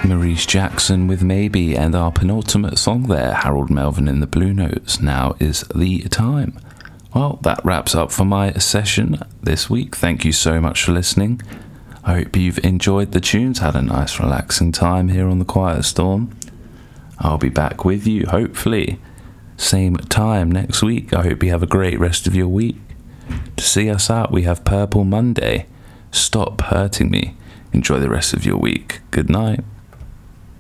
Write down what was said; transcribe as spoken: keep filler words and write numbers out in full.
Maurice Jackson with Maybe, and our penultimate song there, Harold Melvin in the Blue Notes, Now Is the Time. Well, that wraps up for my session this week. Thank you so much for listening. I hope you've enjoyed the tunes, had a nice relaxing time here on the Quiet Storm. I'll be back with you, hopefully, same time next week. I hope you have a great rest of your week. To see us out, we have Purple Monday. Stop Hurting Me. Enjoy the rest of your week. Good night.